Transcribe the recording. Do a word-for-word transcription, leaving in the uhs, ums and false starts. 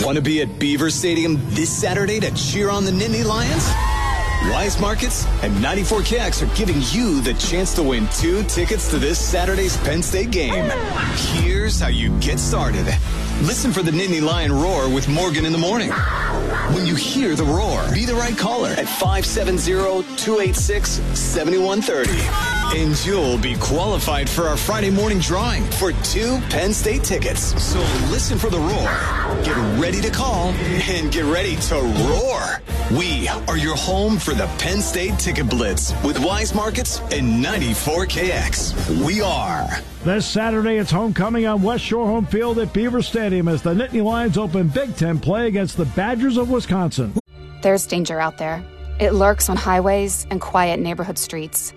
Want to be at Beaver Stadium this Saturday to cheer on the Nittany Lions? Wise Markets and ninety-four K X are giving you the chance to win two tickets to this Saturday's Penn State game. Here's how you get started. Listen for the Nittany Lion Roar with Morgan in the morning. When you hear the roar, be the right caller at five seven zero, two eight six, seven one three zero. And you'll be qualified for our Friday morning drawing for two Penn State tickets. So listen for the roar, get ready to call, and get ready to roar. We are your home for the Penn State Ticket Blitz with Wise Markets and ninety-four K X. We are. This Saturday, it's homecoming on West Shore Home Field at Beaver Stadium as the Nittany Lions open Big Ten play against the Badgers of Wisconsin. There's danger out there. It lurks on highways and quiet neighborhood streets.